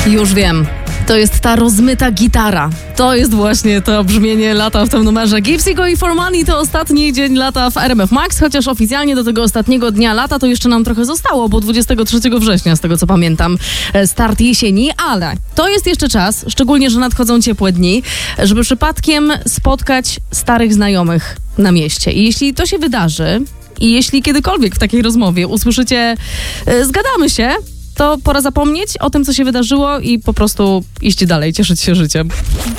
Już wiem. To jest ta rozmyta gitara. To jest właśnie to brzmienie lata w tym numerze. Gipsy Go For Money to ostatni dzień lata w RMF Max, chociaż oficjalnie do tego ostatniego dnia lata to jeszcze nam trochę zostało, bo 23 września, z tego co pamiętam, start jesieni, ale to jest jeszcze czas, szczególnie, że nadchodzą ciepłe dni, żeby przypadkiem spotkać starych znajomych na mieście. I jeśli to się wydarzy i jeśli kiedykolwiek w takiej rozmowie usłyszycie zgadamy się, to pora zapomnieć o tym, co się wydarzyło i po prostu iść dalej, cieszyć się życiem.